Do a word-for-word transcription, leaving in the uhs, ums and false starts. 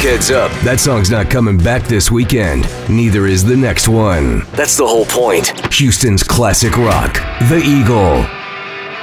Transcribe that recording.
heads up, that song's not coming back this weekend. Neither is the next one. That's the whole point. Houston's classic rock, The Eagle.